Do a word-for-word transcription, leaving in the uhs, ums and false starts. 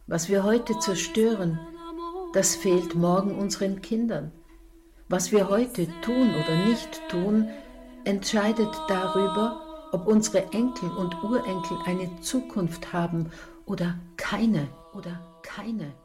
Was wir heute zerstören, das fehlt morgen unseren Kindern. Was wir heute tun oder nicht tun, entscheidet darüber, ob unsere Enkel und Urenkel eine Zukunft haben oder keine oder keine.